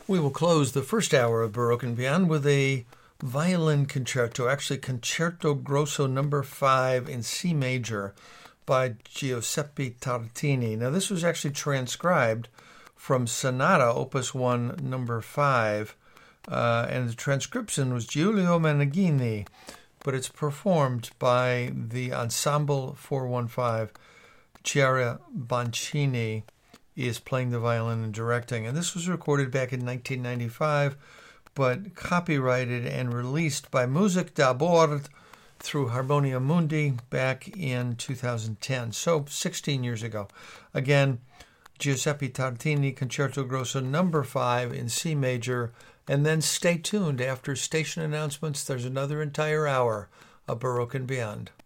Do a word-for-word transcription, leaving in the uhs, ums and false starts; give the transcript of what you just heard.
We will close the first hour of Baroque and Beyond with a violin concerto, actually Concerto Grosso number five in C major by Giuseppe Tartini. Now, this was actually transcribed from Sonata, Opus one, number five, uh, and the transcription was Giulio Meneghini, but it's performed by the Ensemble four one five. Chiara Boncini is playing the violin and directing, and this was recorded back in nineteen ninety-five, but copyrighted and released by Music da Bord through Harmonia Mundi back in two thousand ten, so sixteen years ago. Again, Giuseppe Tartini, Concerto Grosso number five in C major, and then stay tuned. After station announcements, there's another entire hour of Baroque and Beyond.